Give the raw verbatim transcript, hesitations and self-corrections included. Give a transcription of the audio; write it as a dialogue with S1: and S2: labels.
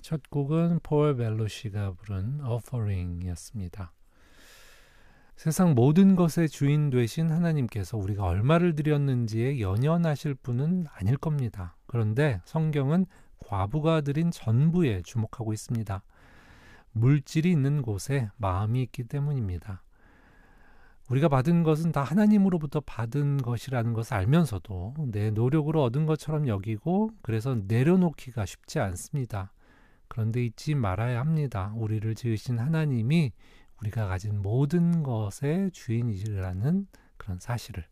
S1: 첫 곡은 폴 벨로시가 부른 Offering이었습니다. 세상 모든 것의 주인 되신 하나님께서 우리가 얼마를 드렸는지에 연연하실 분은 아닐 겁니다. 그런데 성경은 과부가 드린 전부에 주목하고 있습니다. 물질이 있는 곳에 마음이 있기 때문입니다. 우리가 받은 것은 다 하나님으로부터 받은 것이라는 것을 알면서도 내 노력으로 얻은 것처럼 여기고 그래서 내려놓기가 쉽지 않습니다. 그런데 잊지 말아야 합니다. 우리를 지으신 하나님이 우리가 가진 모든 것의 주인이라는 그런 사실을.